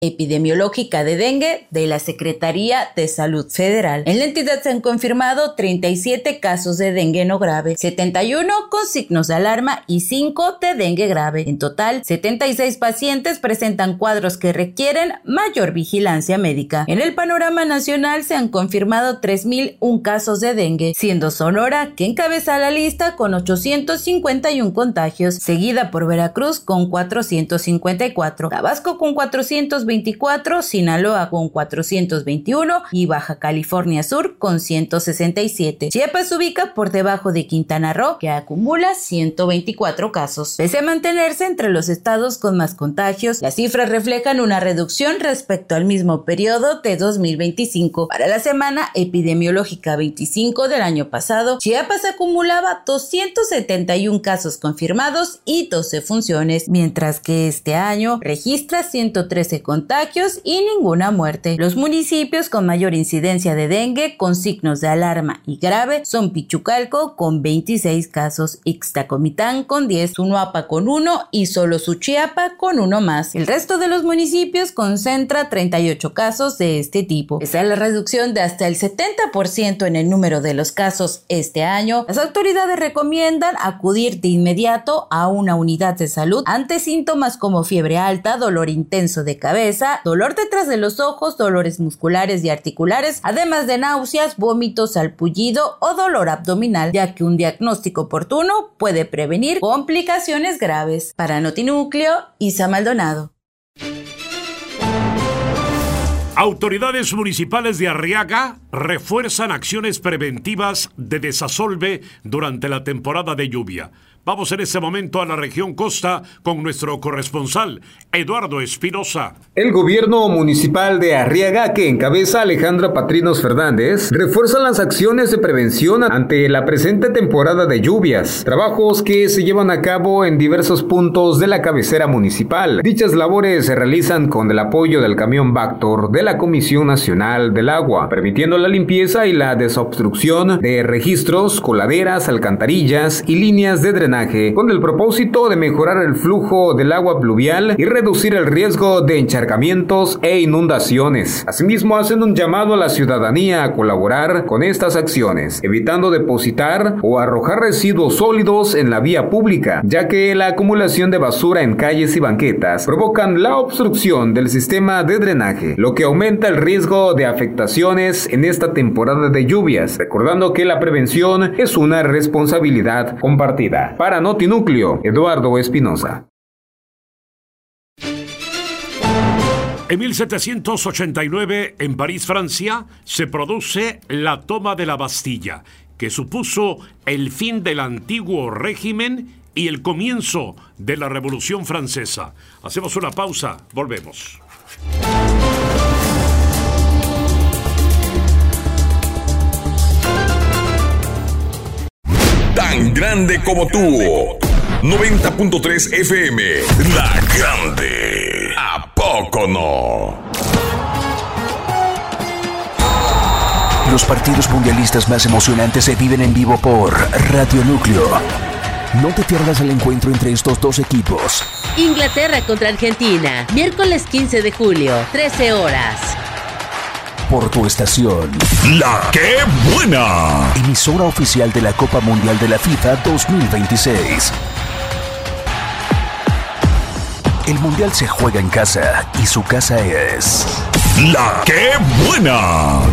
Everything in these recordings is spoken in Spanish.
epidemiológica de dengue de la Secretaría de Salud Federal. En la entidad se han confirmado 37 casos de dengue no grave, 71 con signos de alarma y 5 de dengue grave. En total, 76 pacientes presentan cuadros que requieren mayor vigilancia médica. En el panorama nacional se han confirmado 3.001 casos de dengue, siendo Sonora que encabeza la lista con 851 contagios, seguida por Veracruz con 454, Tabasco con 424, Sinaloa con 421 y Baja California Sur con 167. Chiapas se ubica por debajo de Quintana Roo, que acumula 124 casos. Pese a mantenerse entre los estados con más contagios, las cifras reflejan una reducción respecto al mismo periodo de 2025. Para la semana epidemiológica 25 del año pasado, Chiapas acumulaba 271 casos confirmados y 12 funciones, mientras que este año registra 113 contagios y ninguna muerte. Los municipios con mayor incidencia de dengue con signos de alarma y grave son Pichucalco con 26 casos, Ixtacomitán con 10, Zunuapa con 1 y solo Suchiapa con 1 más. El resto de los municipios concentra 38 casos de este tipo. Pese a la reducción de hasta el 70% en el número de los casos este año, las autoridades recomiendan acudir de inmediato a una unidad de salud ante síntomas como fiebre alta, dolor intenso de cabeza, dolor detrás de los ojos, dolores musculares y articulares, además de náuseas, vómitos, salpullido o dolor abdominal, ya que un diagnóstico oportuno puede prevenir complicaciones graves. Para Notinúcleo, Isa Maldonado. Autoridades municipales de Arriaga refuerzan acciones preventivas de desasolve durante la temporada de lluvia. Vamos en este momento a la región costa con nuestro corresponsal, Eduardo Espinosa. El gobierno municipal de Arriaga, que encabeza Alejandra Patrinos Fernández, refuerza las acciones de prevención ante la presente temporada de lluvias, trabajos que se llevan a cabo en diversos puntos de la cabecera municipal. Dichas labores se realizan con el apoyo del camión Bactor de la Comisión Nacional del Agua, permitiendo la limpieza y la desobstrucción de registros, coladeras, alcantarillas y líneas de drenaje, con el propósito de mejorar el flujo del agua pluvial y reducir el riesgo de encharcamientos e inundaciones. Asimismo, hacen un llamado a la ciudadanía a colaborar con estas acciones, evitando depositar o arrojar residuos sólidos en la vía pública, ya que la acumulación de basura en calles y banquetas provocan la obstrucción del sistema de drenaje, lo que aumenta el riesgo de afectaciones en esta temporada de lluvias, recordando que la prevención es una responsabilidad compartida. Para Notinúcleo, Eduardo Espinosa. En 1789, en París, Francia, se produce la toma de la Bastilla, que supuso el fin del antiguo régimen y el comienzo de la Revolución Francesa. Hacemos una pausa, volvemos. Tan grande como tú. 90.3 FM. La Grande. ¿A poco no? Los partidos mundialistas más emocionantes se viven en vivo por Radio Núcleo. No te pierdas el encuentro entre estos dos equipos. Inglaterra contra Argentina, miércoles 15 de julio, 13 horas. Por tu estación. ¡La Qué Buena! Emisora oficial de la Copa Mundial de la FIFA 2026. El Mundial se juega en casa y su casa es... ¡La Qué Buena!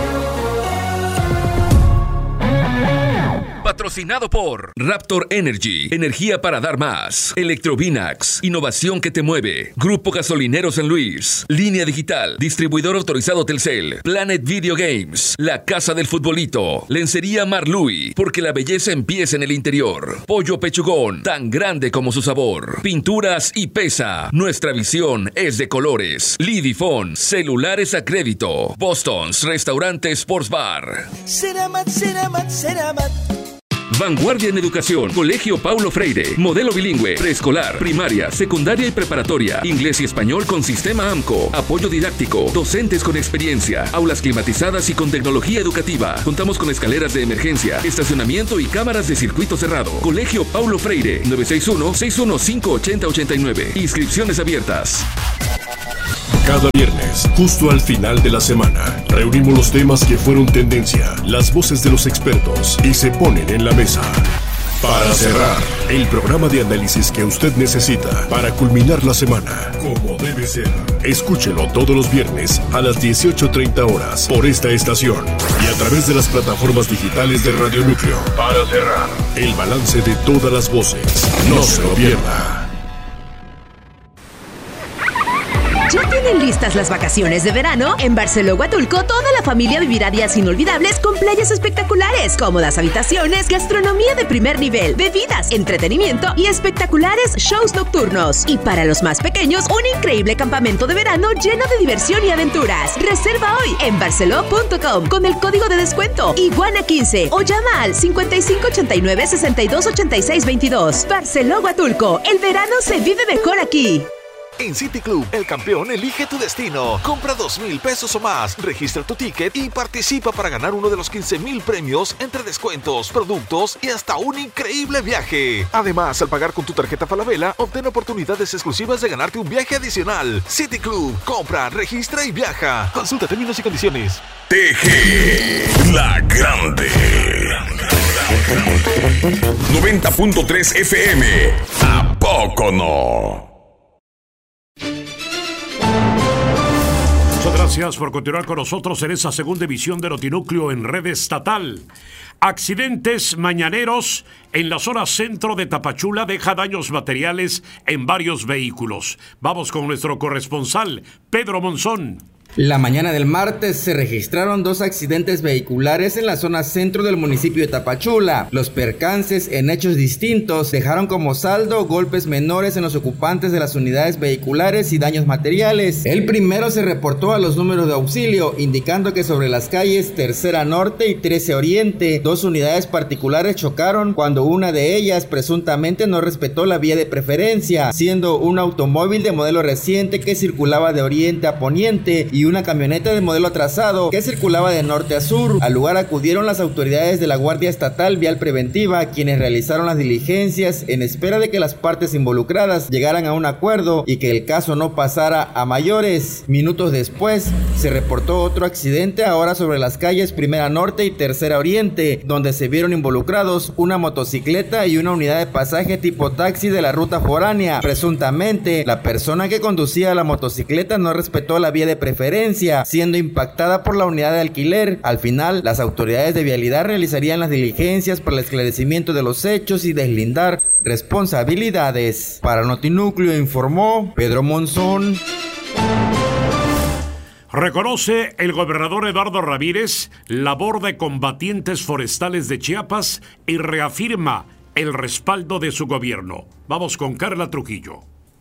Patrocinado por Raptor Energy, energía para dar más. Electrovinax, innovación que te mueve. Grupo Gasolinero San Luis. Línea Digital, distribuidor autorizado Telcel. Planet Video Games, la casa del futbolito. Lencería Marlui, porque la belleza empieza en el interior. Pollo Pechugón, tan grande como su sabor. Pinturas y Pesa, nuestra visión es de colores. Lidifón, celulares a crédito. Boston's, restaurante Sports Bar. Ceramat. Vanguardia en Educación, Colegio Paulo Freire, modelo bilingüe, preescolar, primaria, secundaria y preparatoria, inglés y español con sistema AMCO, apoyo didáctico, docentes con experiencia, aulas climatizadas y con tecnología educativa. Contamos con escaleras de emergencia, estacionamiento y cámaras de circuito cerrado. Colegio Paulo Freire, 961-615-8089. Inscripciones abiertas. Cada viernes, justo al final de la semana, reunimos los temas que fueron tendencia, las voces de los expertos y se ponen en la mesa. Para cerrar, el programa de análisis que usted necesita para culminar la semana, como debe ser. Escúchelo todos los viernes a las 18:30 horas por esta estación y a través de las plataformas digitales de Radio Núcleo. Para cerrar, el balance de todas las voces. No se lo pierda. ¿Ya tienen listas las vacaciones de verano? En Barceló Huatulco, toda la familia vivirá días inolvidables con playas espectaculares, cómodas habitaciones, gastronomía de primer nivel, bebidas, entretenimiento y espectaculares shows nocturnos. Y para los más pequeños, un increíble campamento de verano lleno de diversión y aventuras. Reserva hoy en barceló.com con el código de descuento Iguana15 o llama al 5589 6286 22. Barceló Huatulco, el verano se vive mejor aquí. En City Club, el campeón elige tu destino. Compra 2,000 pesos o más, registra tu ticket y participa para ganar uno de los 15,000 premios entre descuentos, productos y hasta un increíble viaje. Además, al pagar con tu tarjeta Falabella, obtén oportunidades exclusivas de ganarte un viaje adicional. City Club, compra, registra y viaja. Consulta términos y condiciones. TG, la grande. 90.3 FM. ¿A poco no? Muchas gracias por continuar con nosotros en esa segunda emisión de Notinúcleo en red estatal. Accidentes mañaneros en la zona centro de Tapachula deja daños materiales en varios vehículos. Vamos con nuestro corresponsal, Pedro Monzón. La mañana del martes se registraron 2 accidentes vehiculares en la zona centro del municipio de Tapachula. Los percances en hechos distintos dejaron como saldo golpes menores en los ocupantes de las unidades vehiculares y daños materiales. El primero se reportó a los números de auxilio, indicando que sobre las calles Tercera Norte y 13 Oriente, 2 unidades particulares chocaron cuando una de ellas presuntamente no respetó la vía de preferencia, siendo un automóvil de modelo reciente que circulaba de oriente a poniente y una camioneta de modelo atrasado que circulaba de norte a sur. Al lugar acudieron las autoridades de la Guardia Estatal Vial Preventiva, quienes realizaron las diligencias en espera de que las partes involucradas llegaran a un acuerdo y que el caso no pasara a mayores. Minutos después se reportó otro accidente, ahora sobre las calles Primera Norte y Tercera Oriente, donde se vieron involucrados una motocicleta y una unidad de pasaje tipo taxi de la ruta foránea. Presuntamente, la persona que conducía la motocicleta no respetó la vía de preferencia, siendo impactada por la unidad de alquiler. Al final, las autoridades de vialidad realizarían las diligencias para el esclarecimiento de los hechos y deslindar responsabilidades. Para Notinúcleo informó Pedro Monzón. Reconoce el gobernador Eduardo Ramírez labor de combatientes forestales de Chiapas y reafirma el respaldo de su gobierno. Vamos con Carla Trujillo.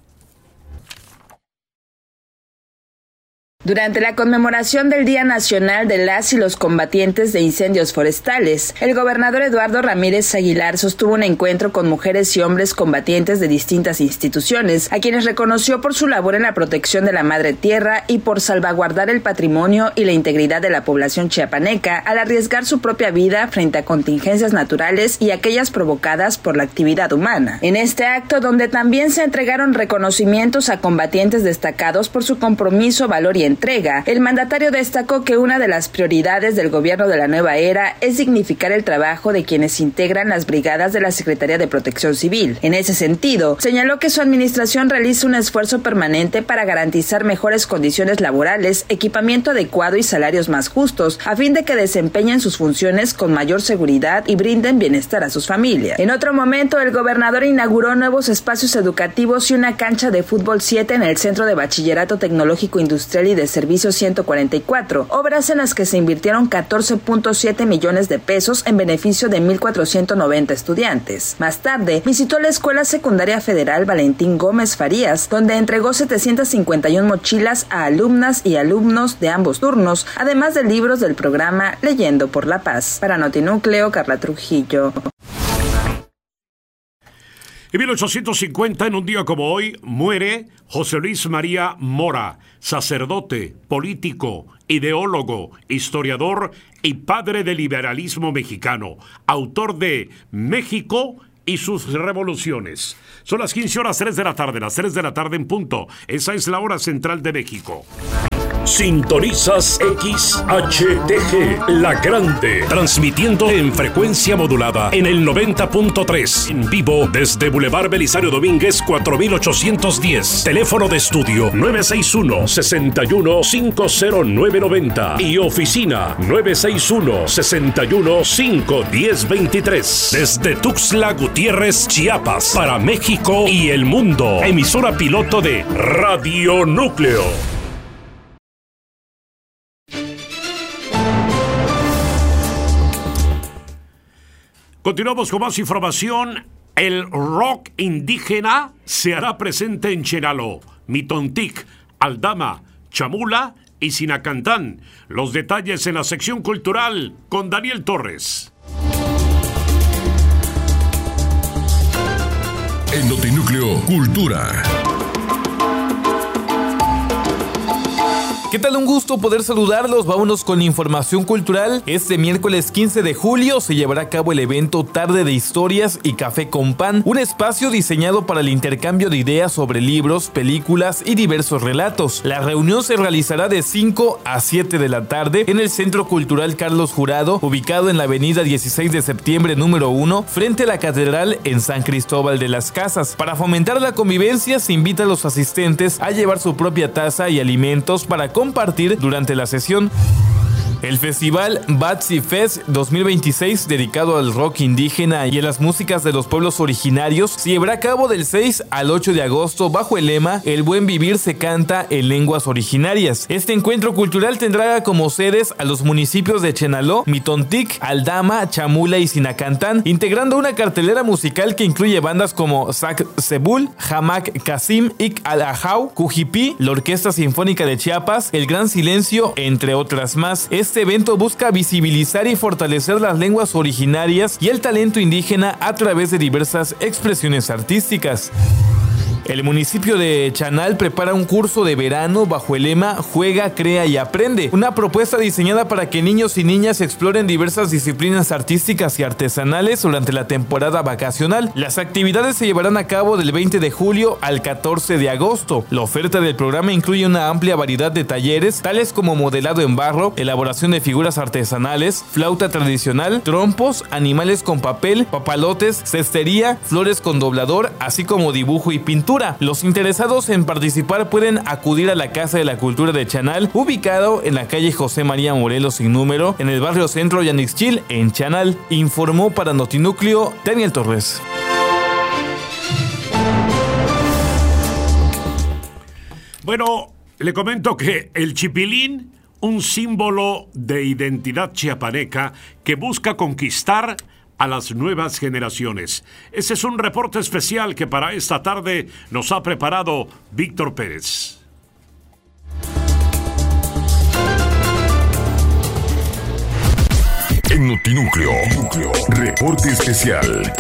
Durante la conmemoración del Día Nacional de las y los Combatientes de Incendios Forestales, el gobernador Eduardo Ramírez Aguilar sostuvo un encuentro con mujeres y hombres combatientes de distintas instituciones, a quienes reconoció por su labor en la protección de la madre tierra y por salvaguardar el patrimonio y la integridad de la población chiapaneca al arriesgar su propia vida frente a contingencias naturales y aquellas provocadas por la actividad humana. En este acto, donde también se entregaron reconocimientos a combatientes destacados por su compromiso, valor y entrega, el mandatario destacó que una de las prioridades del gobierno de la nueva era es dignificar el trabajo de quienes integran las brigadas de la Secretaría de Protección Civil. En ese sentido, señaló que su administración realiza un esfuerzo permanente para garantizar mejores condiciones laborales, equipamiento adecuado y salarios más justos, a fin de que desempeñen sus funciones con mayor seguridad y brinden bienestar a sus familias. En otro momento, el gobernador inauguró nuevos espacios educativos y una cancha de fútbol 7 en el Centro de Bachillerato Tecnológico Industrial y de Servicio 144, obras en las que se invirtieron 14.7 millones de pesos en beneficio de 1,490 estudiantes. Más tarde, visitó la Escuela Secundaria Federal Valentín Gómez Farías, donde entregó 751 mochilas a alumnas y alumnos de ambos turnos, además de libros del programa Leyendo por la Paz. Para Notinúcleo, Carla Trujillo. En 1850, en un día como hoy, muere José Luis María Mora, sacerdote, político, ideólogo, historiador y padre del liberalismo mexicano, autor de México y sus revoluciones. Son las 15 horas 3 de la tarde, las 3 de la tarde en punto. Esa es la hora central de México. Sintonizas XHTG, La Grande, transmitiendo en frecuencia modulada en el 90.3, en vivo desde Boulevard Belisario Domínguez 4810, teléfono de estudio 961-61-50990 y oficina 961-61-51023, desde Tuxtla Gutiérrez, Chiapas, para México y el mundo, emisora piloto de Radio Núcleo. Continuamos con más información. El rock indígena se hará presente en Chenaló, Mitontic, Aldama, Chamula y Sinacantán. Los detalles en la sección cultural con Daniel Torres. En Notinúcleo Cultura. ¿Qué tal? Un gusto poder saludarlos. Vámonos con información cultural. Este miércoles 15 de julio se llevará a cabo el evento Tarde de Historias y Café con Pan, un espacio diseñado para el intercambio de ideas sobre libros, películas y diversos relatos. La reunión se realizará de 5 a 7 de la tarde en el Centro Cultural Carlos Jurado, ubicado en la avenida 16 de septiembre número 1, frente a la Catedral en San Cristóbal de las Casas. Para fomentar la convivencia, se invita a los asistentes a llevar su propia taza y alimentos para compartir durante la sesión. El festival Batsi Fest 2026, dedicado al rock indígena y a las músicas de los pueblos originarios, se llevará a cabo del 6 al 8 de agosto bajo el lema El buen vivir se canta en lenguas originarias. Este encuentro cultural tendrá como sedes a los municipios de Chenaló, Mitontic, Aldama, Chamula y Sinacantán, integrando una cartelera musical que incluye bandas como Sac Cebul, Hamac Casim, Ik Al-Ajau, Cujipí, la Orquesta Sinfónica de Chiapas, El Gran Silencio, entre otras más. Este evento busca visibilizar y fortalecer las lenguas originarias y el talento indígena a través de diversas expresiones artísticas. El municipio de Chanal prepara un curso de verano bajo el lema Juega, Crea y Aprende, una propuesta diseñada para que niños y niñas exploren diversas disciplinas artísticas y artesanales durante la temporada vacacional. Las actividades se llevarán a cabo del 20 de julio al 14 de agosto. La oferta del programa incluye una amplia variedad de talleres, tales como modelado en barro, elaboración de figuras artesanales, flauta tradicional, trompos, animales con papel, papalotes, cestería, flores con doblador, así como dibujo y pintura. Los interesados en participar pueden acudir a la Casa de la Cultura de Chanal, ubicado en la calle José María Morelos sin número, en el barrio Centro Yanixchil, en Chanal. Informó para Notinúcleo Daniel Torres. Bueno, le comento que el chipilín, un símbolo de identidad chiapaneca que busca conquistar a las nuevas generaciones. Ese es un reporte especial que para esta tarde nos ha preparado Víctor Pérez. En Notinúcleo, reporte especial.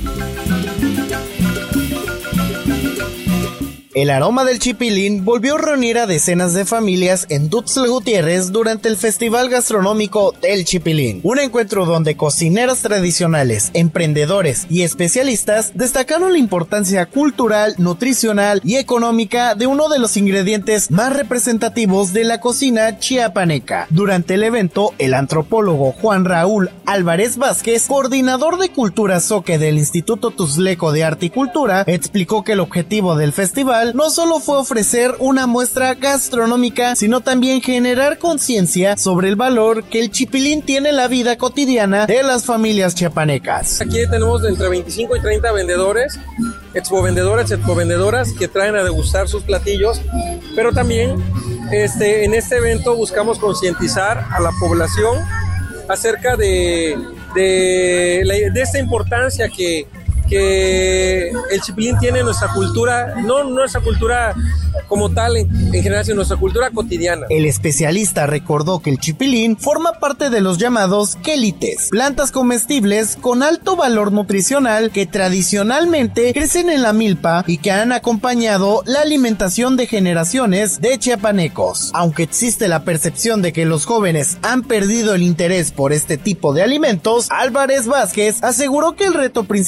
El aroma del chipilín volvió a reunir a decenas de familias en Tuxtla Gutiérrez durante el Festival Gastronómico del Chipilín, un encuentro donde cocineras tradicionales, emprendedores y especialistas destacaron la importancia cultural, nutricional y económica de uno de los ingredientes más representativos de la cocina chiapaneca. Durante el evento, el antropólogo Juan Raúl Álvarez Vázquez, coordinador de Cultura Zoque del Instituto Tuxtleco de Arte y Cultura, explicó que el objetivo del festival no solo fue ofrecer una muestra gastronómica, sino también generar conciencia sobre el valor que el chipilín tiene en la vida cotidiana de las familias chiapanecas. Aquí tenemos entre 25 y 30 vendedores, expovendedoras que traen a degustar sus platillos, pero también en este evento buscamos concientizar a la población acerca de esta importancia que el chipilín tiene en nuestra cultura, no nuestra cultura como tal en general, sino nuestra cultura cotidiana. El especialista recordó que el chipilín forma parte de los llamados quelites, plantas comestibles con alto valor nutricional que tradicionalmente crecen en la milpa y que han acompañado la alimentación de generaciones de chiapanecos. Aunque existe la percepción de que los jóvenes han perdido el interés por este tipo de alimentos, Álvarez Vázquez aseguró que el reto principal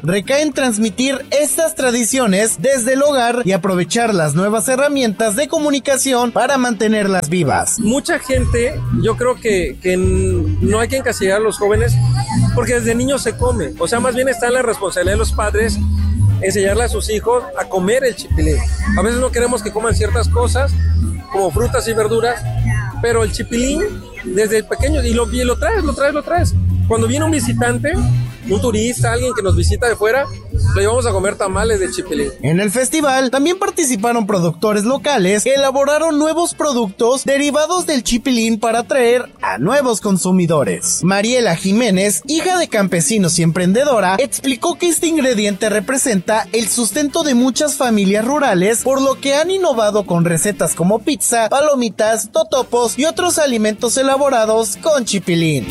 recae en transmitir estas tradiciones desde el hogar y aprovechar las nuevas herramientas de comunicación para mantenerlas vivas. Mucha gente, yo creo que no hay que encasillar a los jóvenes porque desde niños se come, o sea, más bien está en la responsabilidad de los padres enseñarle a sus hijos a comer el chipilín. A veces no queremos que coman ciertas cosas como frutas y verduras, pero el chipilín desde pequeño, y lo traes. Cuando viene un visitante, un turista, alguien que nos visita de fuera, lo llevamos a comer tamales de chipilín. En el festival también participaron productores locales que elaboraron nuevos productos derivados del chipilín para atraer a nuevos consumidores. Mariela Jiménez, hija de campesinos y emprendedora, explicó que este ingrediente representa el sustento de muchas familias rurales, por lo que han innovado con recetas como pizza, palomitas, totopos y otros alimentos elaborados con chipilín.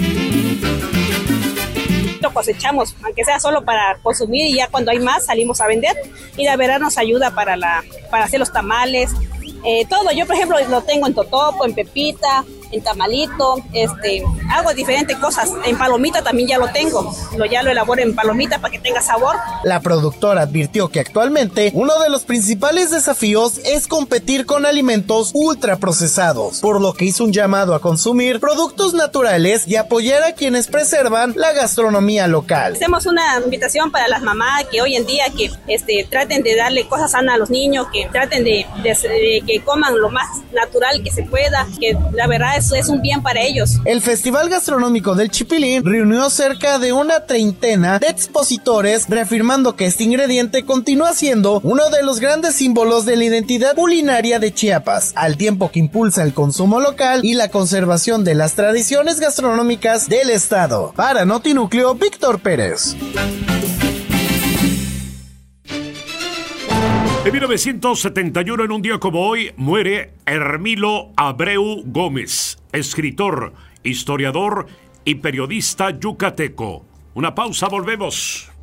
Cosechamos, aunque sea solo para consumir, y ya cuando hay más salimos a vender, y la verdad nos ayuda para hacer los tamales, todo. Yo por ejemplo lo tengo en totopo, en pepita, en tamalito, hago diferentes cosas. En palomita también ya lo tengo, ya lo elaboro en palomita para que tenga sabor. La productora advirtió que actualmente uno de los principales desafíos es competir con alimentos ultraprocesados, por lo que hizo un llamado a consumir productos naturales y apoyar a quienes preservan la gastronomía local. Hacemos una invitación para las mamás que hoy en día que traten de darle cosas sanas a los niños, que traten de que coman lo más natural que se pueda, que la verdad es un bien para ellos. El Festival Gastronómico del Chipilín reunió cerca de una treintena de expositores, reafirmando que este ingrediente continúa siendo uno de los grandes símbolos de la identidad culinaria de Chiapas, al tiempo que impulsa el consumo local y la conservación de las tradiciones gastronómicas del estado. Para Notinúcleo, Víctor Pérez. En 1971, en un día como hoy, muere Hermilo Abreu Gómez, escritor, historiador y periodista yucateco. Una pausa, volvemos.